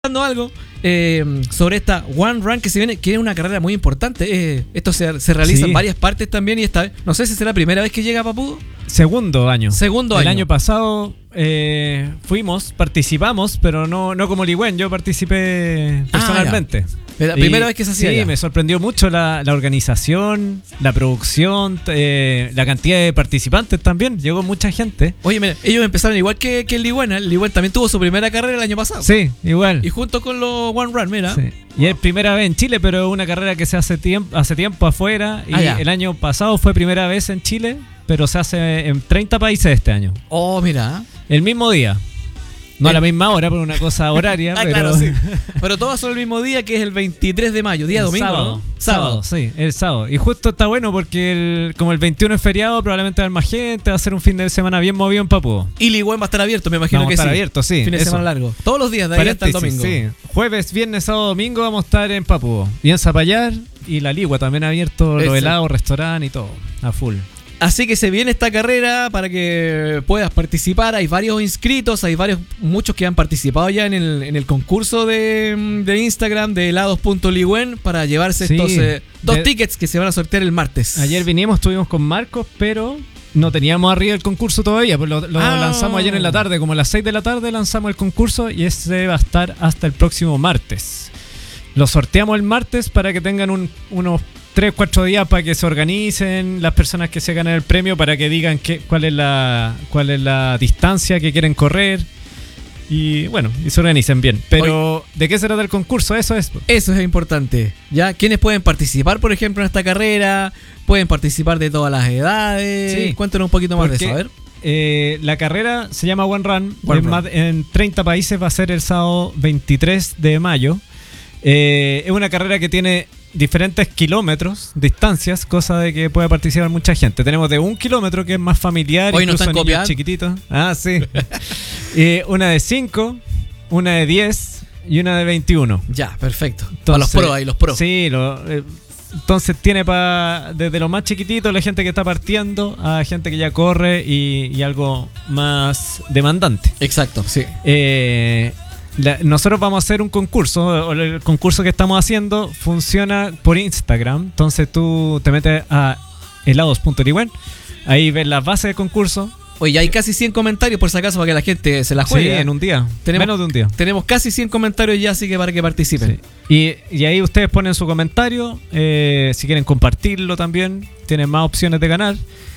algo sobre esta One Run que se viene, que es una carrera muy importante. Esto se realiza en varias partes también, y esta vez, no sé si será la primera vez que llega a Papudo. Segundo año. El año pasado participamos, pero no como Ligüen, yo participé personalmente. La primera vez que se hacía. Sí, me sorprendió mucho la organización, la producción, la cantidad de participantes también. Llegó mucha gente. Oye, mira, ellos empezaron igual que el Ligüen. El Ligüen también tuvo su primera carrera el año pasado. Sí, igual. Y junto con los One Run, mira. Sí. Y es primera vez en Chile, pero es una carrera que se hace tiempo afuera. Y el año pasado fue primera vez en Chile, pero se hace en 30 países este año. Oh, mira. El mismo día. No a la misma hora, por una cosa horaria. Pero... claro, sí. Pero todas son el mismo día, que es el 23 de mayo, día domingo, sábado, ¿no? Sábado, sí, el sábado. Y justo está bueno porque como el 21 es feriado, probablemente va a haber más gente, va a ser un fin de semana bien movido en Papudo. Y Ligüen va a estar abierto, me imagino que sí. Va a estar abierto, sí. Fin de semana largo. Todos los días, de ahí hasta el domingo. Sí. Jueves, viernes, sábado, domingo vamos a estar en Papudo. Y en Zapallar y La Ligua también abierto, los helados, restaurante y todo, a full. Así que se viene esta carrera para que puedas participar. Hay varios inscritos, hay muchos que han participado ya en el concurso de Instagram de helados.ligüen para llevarse estos dos tickets que se van a sortear el martes. Ayer estuvimos con Marcos, pero no teníamos arriba el concurso todavía, pues lo lanzamos ayer en la tarde, como a las 6 de la tarde lanzamos el concurso y ese va a estar hasta el próximo martes. Lo sorteamos el martes para que tengan unos 3-4 días para que se organicen las personas que se ganan el premio, para que digan cuál es la distancia que quieren correr y y se organicen bien. Pero ¿de qué se trata el concurso? Eso es importante. ¿Ya? ¿Quiénes pueden participar, por ejemplo, en esta carrera? Pueden participar de todas las edades. Sí. Cuéntanos un poquito más de eso, a ver. La carrera se llama One Run. En 30 países va a ser el sábado 23 de mayo. Es una carrera que tiene diferentes kilómetros, distancias, cosa de que pueda participar mucha gente. Tenemos de 1 kilómetro, que es más familiar, incluso niños chiquititos. Sí. Una de 5, una de 10 y una de 21. Ya, perfecto. Entonces, para los pros. Sí, entonces tiene desde lo más chiquitito, la gente que está partiendo, a gente que ya corre y algo más demandante. Exacto, sí. Nosotros vamos a hacer un concurso. El concurso que estamos haciendo funciona por Instagram. Entonces tú te metes a helados.ligüen, ahí ves las bases del concurso. Oye, hay casi 100 comentarios, por si acaso, para que la gente se la juegue. Sí, en un día. Menos de un día. Tenemos casi 100 comentarios ya, así que para que participen. Sí. Y ahí ustedes ponen su comentario. Si quieren compartirlo también, tienen más opciones de ganar.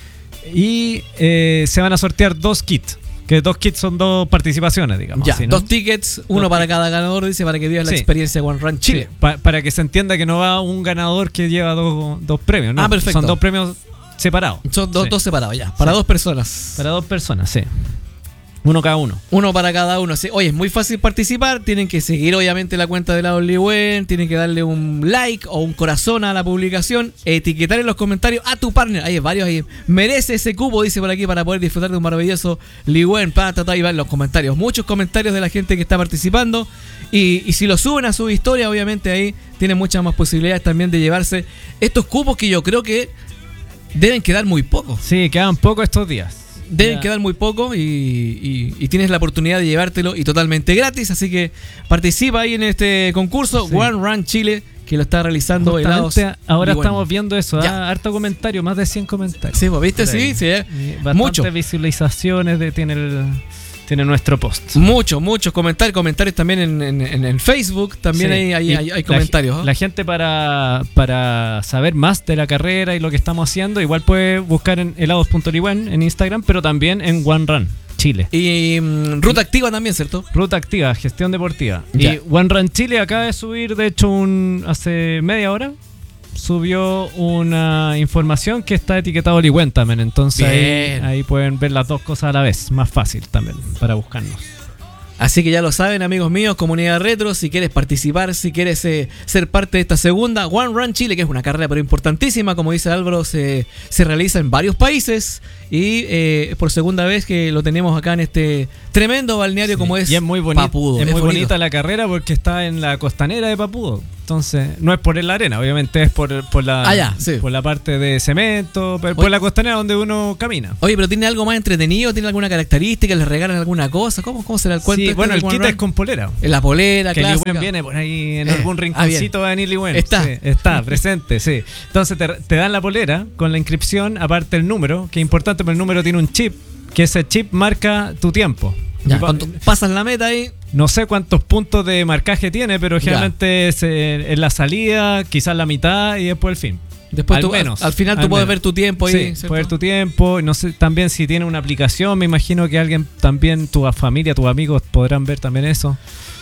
Y se van a sortear 2 kits. Que 2 kits son 2 participaciones, digamos. Ya, así, ¿no? 2 tickets, uno para cada ganador, dice, para que vivas la experiencia de One Run Chile. Sí, para que se entienda que no va un ganador que lleva dos premios, ¿no? Perfecto. Son 2 premios separados. Son dos separados, ya. Para 2 personas. Para 2 personas, sí. Uno cada uno. Uno para cada uno. Sí. Oye, es muy fácil participar. Tienen que seguir, obviamente, la cuenta de Helados Ligüen. Tienen que darle un like o un corazón a la publicación. Etiquetar en los comentarios a tu partner. Hay varios ahí. Merece ese cupo, dice por aquí, para poder disfrutar de un maravilloso Ligüen. Y van los comentarios. Muchos comentarios de la gente que está participando. Y si lo suben a su historia, obviamente ahí tienen muchas más posibilidades también de llevarse estos cupos, que yo creo que deben quedar muy pocos. Sí, quedan pocos estos días. Deben quedar muy poco y tienes la oportunidad de llevártelo y totalmente gratis. Así que participa ahí en este concurso, One Run Chile, que lo está realizando Helados. Ahora estamos viendo eso, harto comentario, más de 100 comentarios. Sí, ¿viste? Sí. Bastantes visualizaciones tiene nuestro post. Muchos comentarios también en Facebook. También hay comentarios. La gente para saber más de la carrera y lo que estamos haciendo, igual puede buscar en helados.ligüen en Instagram, pero también en One Run Chile. Y Ruta Activa también, ¿cierto? Ruta Activa, gestión deportiva. Ya. Y One Run Chile acaba de subir, de hecho, hace media hora subió una información que está etiquetado Ligüen también. Entonces ahí pueden ver las dos cosas a la vez. Más fácil también para buscarnos. Así que ya lo saben, amigos míos, comunidad retro, si quieres participar, si quieres ser parte de esta segunda One Run Chile, que es una carrera pero importantísima, como dice Álvaro, se realiza en varios países y por segunda vez que lo tenemos acá en este tremendo balneario como es y es muy bonito. Papudo. Es muy bonita la carrera porque está en la costanera de Papudo. Entonces, no es por la arena, obviamente es por la sí. por la parte de cemento, por la costanera donde uno camina. Oye, pero ¿tiene algo más entretenido? ¿Tiene alguna característica? ¿Les regalan alguna cosa? ¿Cómo será el cuento? Sí, bueno, el kit es con polera. En la polera, que clásica. Ligüen viene por ahí en algún rinconcito va a venir Ligüen. Está. Sí, está presente, sí. Entonces te dan la polera con la inscripción, aparte el número, que es importante, pero el número tiene un chip, que ese chip marca tu tiempo. Ya, cuando pasas la meta ahí. No sé cuántos puntos de marcaje tiene, pero generalmente es en la salida, quizás la mitad y después el fin. Después al final tú puedes ver tu tiempo ahí. Sí, puedes ver tu tiempo. No sé también si tiene una aplicación. Me imagino que alguien también, tu familia, tus amigos podrán ver también eso.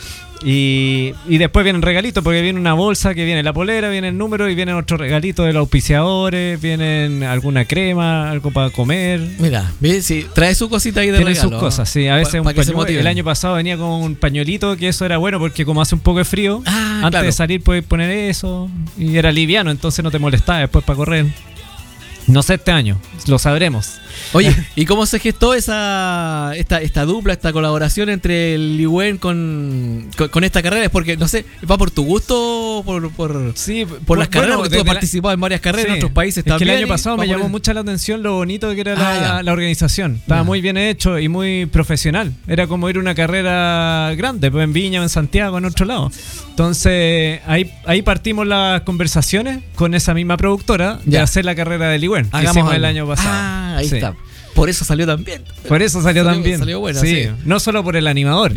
Y después vienen regalitos, porque viene una bolsa que viene la polera, viene el número y vienen otros regalitos de los auspiciadores, vienen alguna crema, algo para comer. Mira, sí, trae su cosita ahí de Tienen regalo. sus cosas, sí. A veces el año pasado venía con un pañuelito, que eso era bueno porque como hace un poco de frío, antes de salir puedes poner eso y era liviano, entonces no te molestaba después para correr. No sé este año, lo sabremos. Oye, ¿y cómo se gestó esta dupla, esta colaboración entre el Ligüen con esta carrera? Es porque, no sé, ¿va por tu gusto por las carreras? Porque tú has participado en varias carreras en otros países también. Es que el año pasado me llamó mucho la atención lo bonito que era la organización. Estaba muy bien hecho y muy profesional. Era como ir a una carrera grande, pues en Viña o en Santiago, en otro lado. Entonces, ahí partimos las conversaciones con esa misma productora de hacer la carrera de Ligüen que hicimos el año pasado. Ahí está. Por eso salió tan bien. Por eso salió tan bien. Salió buena, sí. No solo por el animador.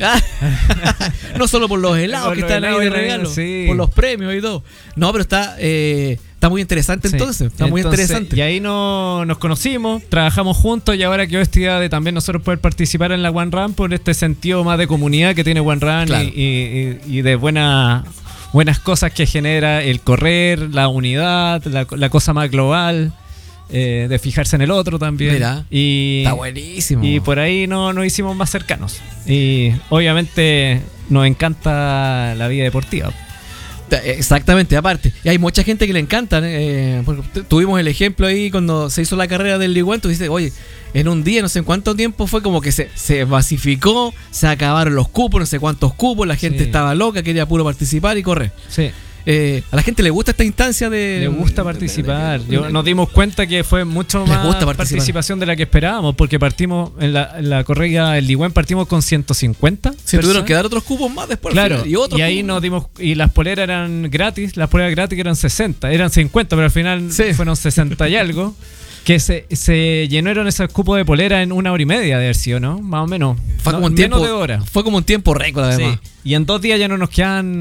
No solo por los helados que están ahí de regalo. Sí. Por los premios y todo. No, pero está muy interesante entonces. Está muy interesante. Y ahí nos conocimos, trabajamos juntos y ahora quedó esta idea de también nosotros poder participar en la One Run por este sentido más de comunidad que tiene One Run, claro. y de buenas cosas que genera el correr, la unidad, la cosa más global. De fijarse en el otro también. Mira, está buenísimo. Y por ahí nos hicimos más cercanos. Y obviamente nos encanta la vida deportiva. Exactamente, aparte. Y hay mucha gente que le encanta. Tuvimos el ejemplo ahí cuando se hizo la carrera del Ligüen. Tú dices, oye, en un día, no sé en cuánto tiempo fue como que se masificó, se acabaron los cupos, no sé cuántos cupos, la gente estaba loca, quería puro participar y correr. Sí. A la gente le gusta esta instancia le gusta participar. Nos dimos cuenta que fue mucho más participación de la que esperábamos, porque partimos en la corrida el Ligüen partimos con 150. Se tuvieron que dar otros cupos más después. Claro, y ahí nos dimos, y las poleras eran gratis, las poleras gratis eran 60, eran 50, pero al final fueron 60 y algo. Que se llenaron esos cupos de polera en 1 hora y media de haber sido, ¿no? Más o menos. Fue como menos de hora. Fue como un tiempo récord, además. Sí. Y en 2 días ya no nos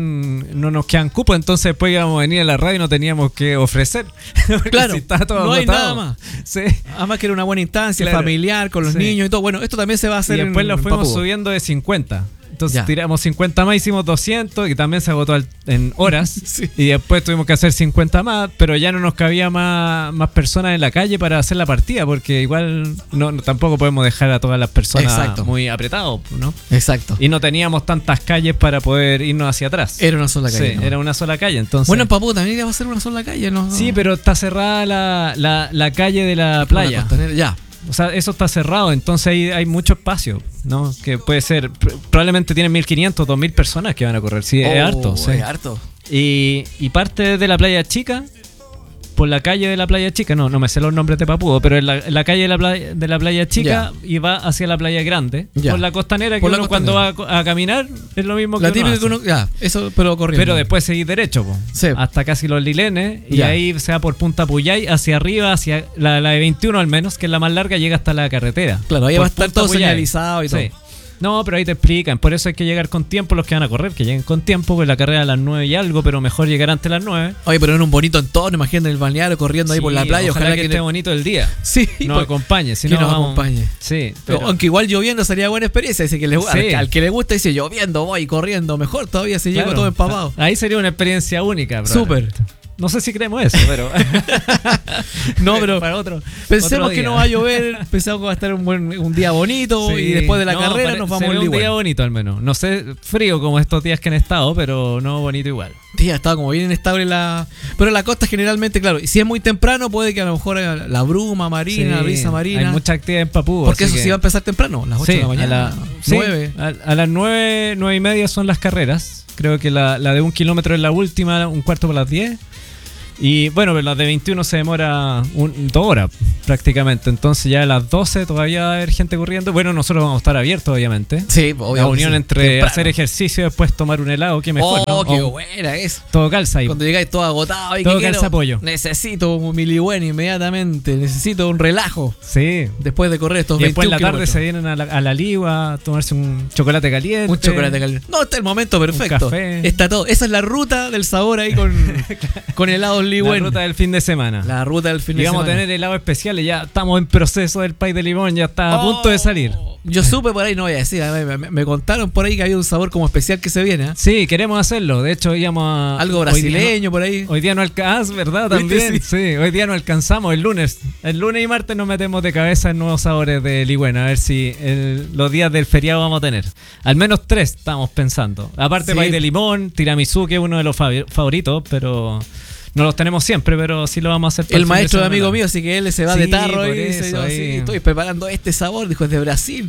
quedan cupos, entonces después íbamos a venir a la radio y no teníamos que ofrecer. Claro, si está todo no agotado. hay nada más. Sí. Además que era una buena instancia familiar con los niños y todo. Bueno, esto también se va a hacer. Y después lo fuimos subiendo de 50. Entonces tiramos 50 más, hicimos 200, que también se agotó en horas. Y después tuvimos que hacer 50 más, pero ya no nos cabía más personas en la calle para hacer la partida, porque igual tampoco podemos dejar a todas las personas muy apretados, ¿no? Exacto. Y no teníamos tantas calles para poder irnos hacia atrás. Era una sola calle. Sí, era una sola calle. Entonces, bueno, en Papú también iba a ser una sola calle, ¿no? Sí, pero está cerrada la calle de la playa. Ya. O sea, eso está cerrado, entonces hay mucho espacio, ¿no? Que puede ser, probablemente tienen 1.500, 2.000 personas que van a correr. Sí, es harto. Sí. Es harto. Y parte de la Playa Chica, por la calle de la Playa Chica, no me sé los nombres de Papudo, pero en la calle de la Playa Chica y va hacia la Playa Grande, por la costanera, que uno cuando va a caminar es lo mismo que la típica que uno eso, pero corriendo. Pero después seguir derecho, hasta casi los Lilenes, y ahí se va por Punta Puyay, hacia arriba, hacia la de 21 al menos, que es la más larga, llega hasta la carretera. Claro, ahí va a estar todo señalizado y todo. No, pero ahí te explican, por eso hay que llegar con tiempo los que van a correr, que lleguen con tiempo, pues la carrera a las 9 y algo, pero mejor llegar antes de las 9. Oye, pero en un bonito entorno, imagínate el balneario corriendo ahí por la playa, ojalá que esté bonito el día. Sí, nos acompañe, si que no nos vamos, acompañe. Sí, pero aunque igual lloviendo sería buena experiencia, dice que al que le gusta dice lloviendo, voy corriendo, mejor todavía si llego todo empapado. Ahí sería una experiencia única, súper. No sé si creemos eso, pero no, pero para otro. Pensemos que no va a llover, pensamos que va a estar un día bonito y después de la carrera nos vamos al un día bonito al menos. No sé, frío como estos días que han estado, pero no bonito igual. Sí, ha estado como bien inestable pero la costa generalmente, claro, y si es muy temprano puede que a lo mejor haya la bruma marina, la brisa marina. Hay mucha actividad en Papúa. Porque eso sí va a empezar temprano, a las 8 de la mañana. 9. A las 9, 9 y media son las carreras. Creo que la de 1 kilómetro es la última, un cuarto por las 10. Y bueno, pero la de 21 se demora 2 horas prácticamente. Entonces ya a las 12 todavía va a haber gente corriendo. Bueno, nosotros vamos a estar abiertos, obviamente. Sí, obviamente. La unión entre hacer ejercicio y después tomar un helado, qué mejor, ¿no? Qué buena eso. Todo calza ahí. Cuando llegáis todo agotado y todo calza apoyo. Necesito un milibueno inmediatamente. Necesito un relajo. Sí. Después de correr estos 21 y después en la tarde kilómetros. se vienen a la ligua a tomarse un chocolate caliente. Un chocolate caliente. No, está el momento perfecto. Un café. Está todo. Esa es la ruta del sabor ahí con helados Ligüen. La ruta del fin de semana. La ruta del fin de y semana. vamos a tener helados especiales. Ya estamos en proceso del pay de limón. Ya está a punto de salir. Yo supe por ahí, no voy a decir. Me contaron por ahí que había un sabor como especial que se viene. ¿Eh? Sí, queremos hacerlo. De hecho, íbamos a. Algo brasileño por ahí. Hoy día no alcanzamos, ¿verdad? También. Sí, hoy día no alcanzamos. El lunes y martes nos metemos de cabeza en nuevos sabores de Ligüen. A ver si los días del feriado vamos a tener. Al menos 3 estamos pensando. Aparte, pay de limón, tiramisú, que es uno de los favoritos, pero. No los tenemos siempre, pero sí lo vamos a hacer. El maestro de amigo mío, así que él se va de tarro y dice, eso, estoy preparando este sabor, dijo, es de Brasil.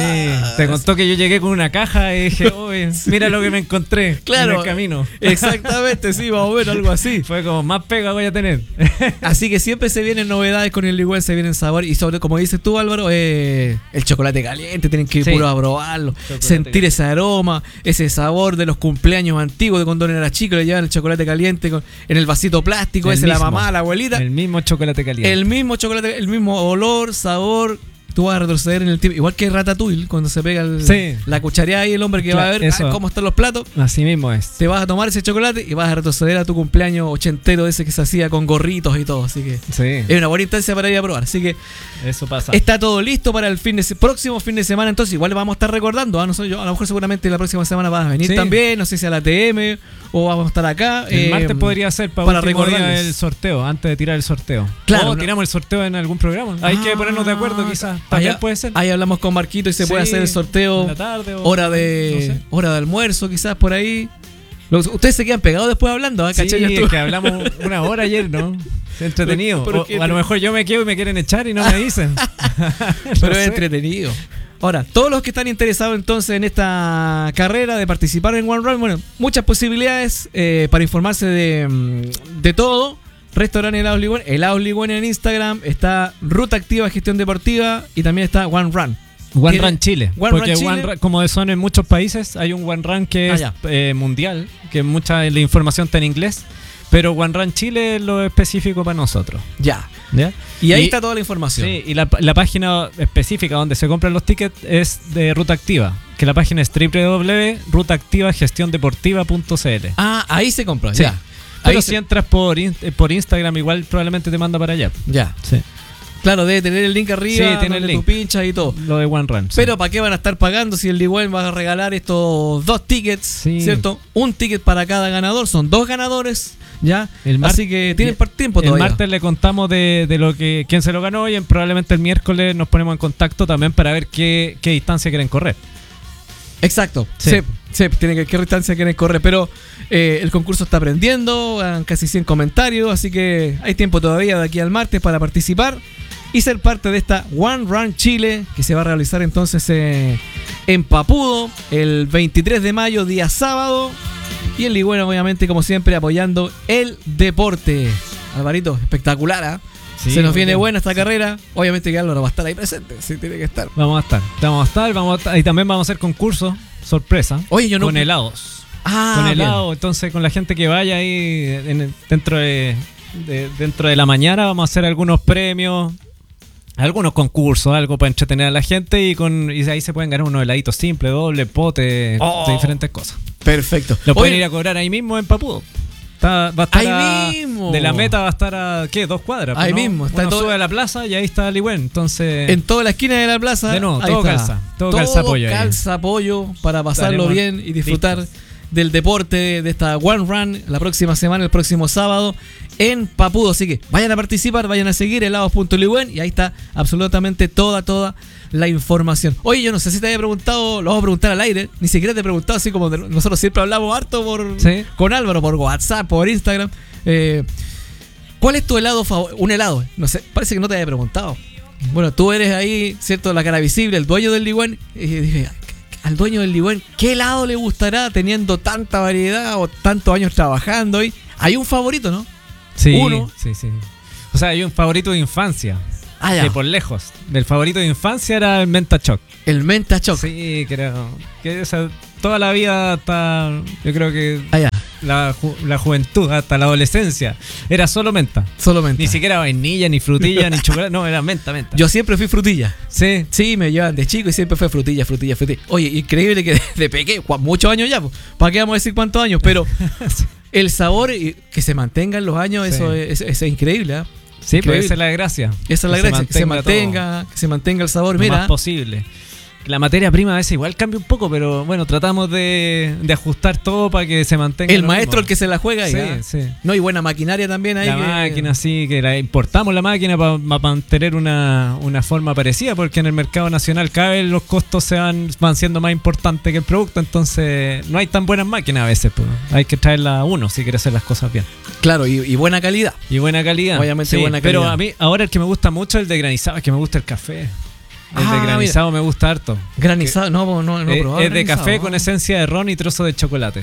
Te contó que yo llegué con una caja y dije, mira lo que me encontré en el camino. Exactamente, sí, vamos a ver algo así. Fue como, más pega voy a tener. Así que siempre se vienen novedades con el Ligüen, se vienen sabor. Y sobre, como dices tú, Álvaro, el chocolate caliente, tienen que ir puro a probarlo, sentir caliente. Ese aroma, ese sabor de los cumpleaños antiguos, de cuando uno era chico, le llevan el chocolate caliente en el vasito plástico, ese la mamá, la abuelita. El mismo chocolate caliente. El mismo chocolate, el mismo olor, sabor. Tú vas a retroceder en el tiempo. Igual que Ratatouille, cuando se pega la cuchareada ahí, el hombre que va a ver cómo están los platos. Así mismo es. Te vas a tomar ese chocolate y vas a retroceder a tu cumpleaños ochentero ese que se hacía con gorritos y todo. Así que es una buena instancia para ir a probar. Así que eso pasa. Está todo listo para el próximo fin de semana. Entonces igual le vamos a estar recordando. No sé, yo, a lo mejor seguramente la próxima semana vas a venir también. No sé si a la TM o vamos a estar acá. El martes podría ser para recordar el sorteo, antes de tirar el sorteo. Claro. O tiramos el sorteo en algún programa. Hay que ponernos de acuerdo quizás. También puede ser. Ahí hablamos con Marquito y se puede hacer el sorteo. En la tarde hora de almuerzo quizás por ahí. Ustedes se quedan pegados después hablando, ¿eh? Sí, es que hablamos una hora ayer, ¿no? Entretenido. O a lo mejor yo me quedo y me quieren echar y no me dicen. Pero es entretenido. Ahora, todos los que están interesados entonces en esta carrera de participar en One Run, bueno, muchas posibilidades para informarse de todo. Restaurante Helados Ligüen en Instagram, está Ruta Activa Gestión Deportiva y también está One Run. One Run Chile. Porque One Run, como son en muchos países, hay un One Run que es mundial, que mucha de la información está en inglés. Pero One Run Chile es lo específico para nosotros. ¿Ya? Y ahí está toda la información. Sí, y la página específica donde se compran los tickets es de Ruta Activa, que la página es www.rutaactivagestiondeportiva.cl. Ah, ahí se compra, sí. Ya. Pero si entras por Instagram, igual probablemente te manda para allá. Ya. Sí. Claro, debe tener el link arriba, tiene el link. Tú pinchas y todo. Lo de One Run. Pero ¿para qué van a estar pagando si el Ligüen va a regalar estos 2 tickets? ¿Cierto? Un ticket para cada ganador, son 2 ganadores. ¿Ya? Así que tienen tiempo todavía. El martes le contamos de lo que quién se lo ganó y probablemente el miércoles nos ponemos en contacto también para ver qué distancia quieren correr. Exacto. Sí, tienen que qué distancia quieren correr, pero el concurso está aprendiendo, casi 100 comentarios, así que hay tiempo todavía de aquí al martes para participar y ser parte de esta One Run Chile que se va a realizar entonces en Papudo el 23 de mayo, día sábado. Y el Ligüen, obviamente, como siempre, apoyando el deporte. Alvarito, espectacular, ¿eh? Sí, se nos viene buena esta carrera. Obviamente que Álvaro va a estar ahí presente. Sí, tiene que estar. Vamos a estar. Y también vamos a hacer concurso, sorpresa. Oye, con helados. Con helado. Entonces, con la gente que vaya ahí dentro de la mañana, vamos a hacer algunos premios. Algunos concursos, algo para entretener a la gente y ahí se pueden ganar unos heladitos simples, doble, pote, de diferentes cosas. Perfecto. Lo pueden ir a cobrar ahí mismo en Papudo. Va a estar ahí mismo. De la meta va a estar a 2 cuadras. Ahí mismo. Uno sube a la plaza y ahí está Ligüen. Entonces, en toda la esquina de la plaza. De nuevo, todo calza. Todo calza apoyo. Calza apoyo para pasarlo bien y disfrutar del deporte, de esta One Run, la próxima semana, el próximo sábado, en Papudo. Así que vayan a participar, vayan a seguir helados.liwen y ahí está absolutamente toda la información. Oye, yo no sé si te había preguntado, lo vamos a preguntar al aire, ni siquiera te he preguntado, así como nosotros siempre hablamos harto con Álvaro, por WhatsApp, por Instagram. ¿Cuál es tu helado favorito? Un helado, no sé, parece que no te había preguntado. Bueno, tú eres ahí, ¿cierto? La cara visible, el dueño del Liwen. Y dije, al dueño del Liwen, ¿qué helado le gustará teniendo tanta variedad o tantos años trabajando ahí? Hay un favorito, ¿no? Sí, uno. Sí. O sea, hay un favorito de infancia. Ah, ya. Que por lejos. El favorito de infancia era el Menta Choc. El Menta Choc. Sí, creo. Que toda la vida hasta, yo creo que la juventud, hasta la adolescencia, era solo menta. Solo menta. Ni siquiera vainilla, ni frutilla, ni chocolate. No, era menta. Yo siempre fui frutilla. Sí. Sí, me llevan de chico y siempre fue frutilla. Oye, increíble que de pequeño, muchos años ya, ¿para qué vamos a decir cuántos años? Pero el sabor y que se mantenga en los años, sí. Eso es increíble, ¿eh? Sí, pues esa es la gracia. Esa es la gracia, que se mantenga el sabor. Lo más posible. La materia prima a veces igual cambia un poco, pero bueno, tratamos de ajustar todo para que se mantenga. El maestro mismo. El que se la juega ahí. Sí. No, y buena maquinaria también ahí. La máquina, sí, que importamos la máquina para mantener una forma parecida, porque en el mercado nacional cada vez los costos van siendo más importantes que el producto, entonces no hay tan buenas máquinas a veces, pues. Hay que traerla a uno si quiere hacer las cosas bien. Claro, y buena calidad. Y buena calidad. Obviamente buena calidad. Pero a mí ahora el que me gusta mucho es el de granizado, es que me gusta el café. El de granizado me gusta harto. Granizado, no he probado. Es de café con esencia de ron y trozo de chocolate.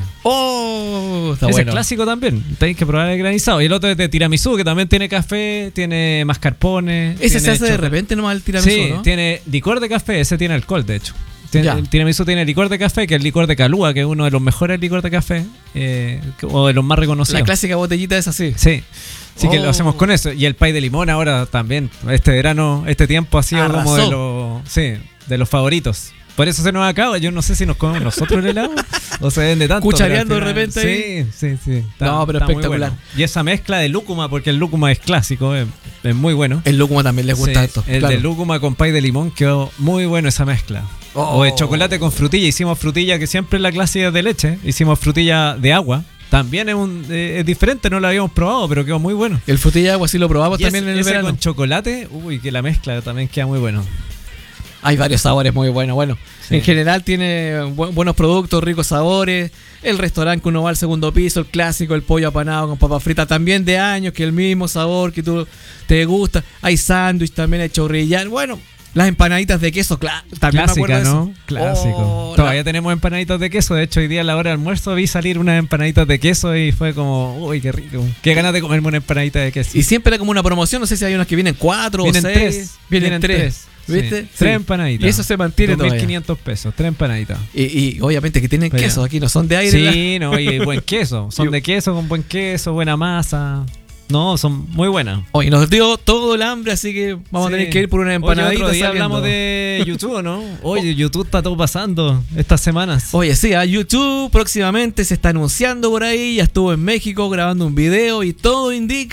¡Oh! Está bueno. Es clásico también. Tenéis que probar el granizado. Y el otro es de tiramisú, que también tiene café, tiene mascarpone. Ese se hace de repente nomás el tiramisú, sí, ¿no? Tiene licor de café, ese tiene alcohol, de hecho. El tiramisú tiene licor de café, que es el licor de Calúa, que es uno de los mejores licor de café, o de los más reconocidos. La clásica botellita es así. Sí. Así que lo hacemos con eso. Y el pay de limón ahora también. Este verano, este tiempo ha sido como de los favoritos. Por eso se nos acaba. Yo no sé si nos comemos nosotros el helado o se vende tanto. Cuchareando de repente ahí. Sí. No, pero espectacular. Bueno. Y esa mezcla de lúcuma, porque el lúcuma es clásico, es muy bueno. El lúcuma también les gusta esto. El de lúcuma con pay de limón quedó muy bueno esa mezcla. O de chocolate con frutilla. Hicimos frutilla, que siempre es la clásica de leche. Hicimos frutilla de agua. También es diferente, no lo habíamos probado, pero quedó muy bueno. El frutilla de agua sí lo probamos también en el verano. Con chocolate, que la mezcla también queda muy bueno. Hay varios sabores muy buenos. Bueno, en general tiene buenos productos, ricos sabores. El restaurante que uno va al segundo piso, el clásico, el pollo apanado con papas fritas, también de años, que el mismo sabor que tú te gusta. Hay sándwich también, hay chorrillán. Bueno, las empanaditas de queso, también clásica, me acuerdo de eso. ¿no? Clásico. Todavía tenemos empanaditas de queso. De hecho, hoy día a la hora de almuerzo vi salir unas empanaditas de queso y fue como, uy, qué rico. Qué ganas de comerme una empanadita de queso. Y siempre era como una promoción. No sé si hay unas que vienen 4 o 6. Vienen 3. ¿Viste? Sí. 3 empanaditas. Y eso se mantiene 2.500 pesos, 3 empanaditas. Y obviamente que tienen queso, aquí no son de aire. Sí, no, y buen queso. Son de queso con buen queso, buena masa. No, son muy buenas. Oye, nos dio todo el hambre, así que vamos a tener que ir por una empanadita. Otro día hablamos de YouTube, ¿no? Oye, YouTube está todo pasando estas semanas. Oye, sí, a YouTube próximamente se está anunciando por ahí. Ya estuvo en México grabando un video y todo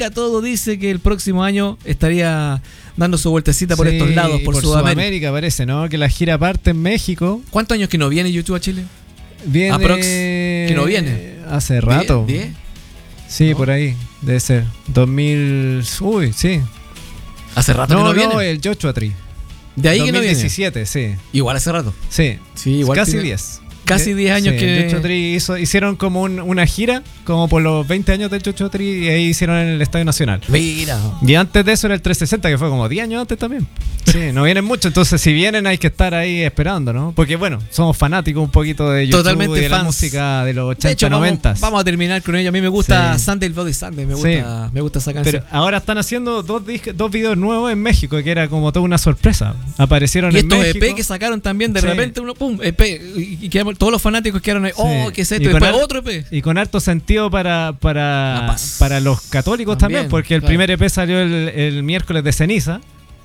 dice que el próximo año estaría dando su vueltecita por estos lados, por Sudamérica parece, ¿no? Que la gira parte en México. ¿Cuántos años que no viene YouTube a Chile? Viene... que no viene. Hace rato. ¿10? Sí, ¿no? Por ahí. Debe ser. 2000... Uy, sí. Hace rato que no viene. No, el Joshua Tree. De ahí 2017, que no viene. sí. Igual hace rato. Sí. Igual casi 10. Casi 10 años que... El Joshua Tree hicieron como una gira, como por los 20 años del Joshua Tree, y ahí hicieron en el Estadio Nacional. Mira. Y antes de eso era el 360, que fue como 10 años antes también. Sí, no vienen mucho, entonces si vienen hay que estar ahí esperando, ¿no? Porque bueno, somos fanáticos un poquito de YouTube. Totalmente y de fans. La música de los 80, de hecho, 90. Vamos a terminar con ello. A mí me gusta Sunday Bloody Sunday, me gusta esa canción. Pero ahora están haciendo dos videos nuevos en México, que era como toda una sorpresa. Aparecieron en México. Y estos EP que sacaron también, de repente uno, pum, EP, y todos los fanáticos quedaron ahí, ¿qué es esto? Y después otro EP. Y con harto sentido para los católicos también, porque el primer EP salió el miércoles de ceniza.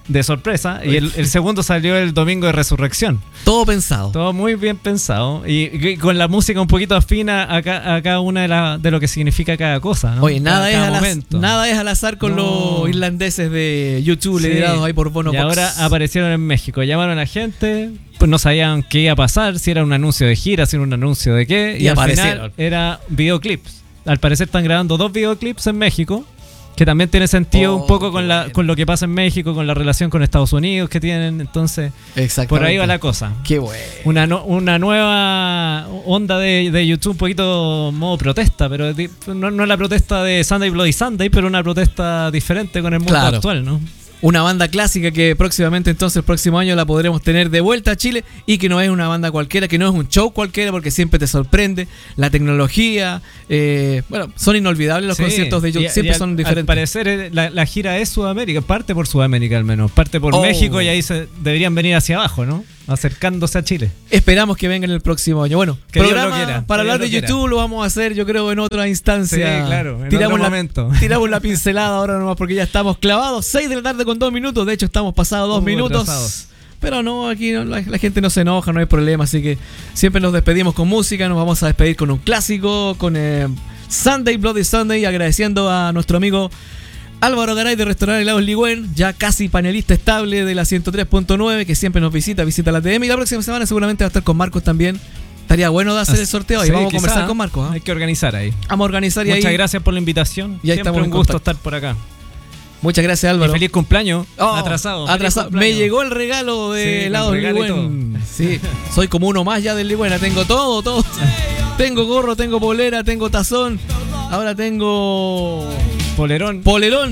de sorpresa. Y el segundo salió el domingo de Resurrección. Todo pensado. Todo muy bien pensado. Y con la música un poquito afina a cada una de lo que significa cada cosa, ¿no? Oye, nada es al azar con los irlandeses de YouTube liderados ahí por Bono Y Box. ahora aparecieron en México. Llamaron a gente, pues no sabían qué iba a pasar, si era un anuncio de gira, si era un anuncio de qué. Y al final era videoclips. Al parecer están grabando 2 videoclips en México. Que también tiene sentido un poco con lo que pasa en México, con la relación con Estados Unidos que tienen. Entonces, por ahí va la cosa. Qué bueno. Una nueva onda de YouTube, un poquito modo protesta, pero no la protesta de Sunday Bloody Sunday, pero una protesta diferente con el mundo actual, ¿no? Una banda clásica que próximamente, entonces el próximo año la podremos tener de vuelta a Chile y que no es una banda cualquiera, que no es un show cualquiera porque siempre te sorprende. La tecnología, son inolvidables los conciertos de ellos, siempre son diferentes. Al parecer la gira es Sudamérica, parte por Sudamérica al menos, parte por México y ahí deberían venir hacia abajo, ¿no? Acercándose a Chile. Esperamos que vengan el próximo año. Bueno, que programa quiera, para hablar de YouTube lo vamos a hacer, yo creo, en otra instancia. Sí, claro, en otro momento. Tiramos la pincelada ahora nomás porque ya estamos clavados. 6 de la tarde con 2 minutos. De hecho, estamos pasados 2 minutos. Atrasados. Pero no, aquí la gente no se enoja, no hay problema. Así que siempre nos despedimos con música. Nos vamos a despedir con un clásico, con Sunday Bloody Sunday, agradeciendo a nuestro amigo Álvaro Garay de Restaurante Helados Ligüen, ya casi panelista estable de la 103.9, que siempre nos visita la TM. Y la próxima semana seguramente va a estar con Marcos también. Estaría bueno de hacer el sorteo y vamos a conversar con Marcos. Hay que organizar ahí. Vamos a organizar y Muchas gracias por la invitación. Y ahí siempre estamos un gusto estar por acá. Muchas gracias, Álvaro. Y feliz cumpleaños. Atrasado. Me llegó el regalo de Helados Ligüen. Sí, soy como uno más ya del Ligüen. Tengo todo. Tengo gorro, tengo polera, tengo tazón. Ahora tengo Polerón.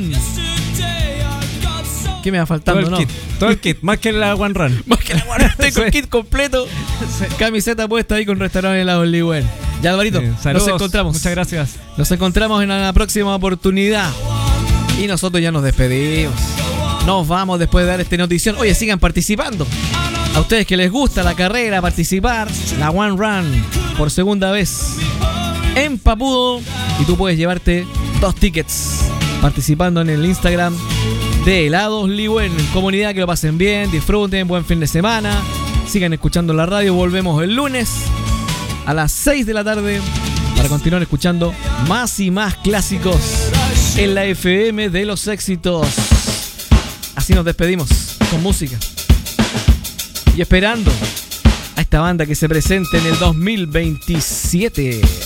¿Qué me va faltando? Todo el kit, más que la One Run. Tengo el kit completo. Camiseta puesta ahí con Restaurante Helados Ligüen. Ya, Alvarito, saludos, nos encontramos. Muchas gracias. Nos encontramos en la próxima oportunidad. Y nosotros ya nos despedimos. Nos vamos después de dar esta notición. Oye, sigan participando. A ustedes que les gusta la carrera, participar, la One Run por segunda vez en Papudo. Y tú puedes llevarte 2 tickets participando en el Instagram de Helados Ligüen. Comunidad, que lo pasen bien, disfruten, buen fin de semana. Sigan escuchando la radio. Volvemos el lunes a las 6 de la tarde para continuar escuchando más y más clásicos en la FM de los éxitos. Así nos despedimos con música y esperando a esta banda que se presente en el 2027.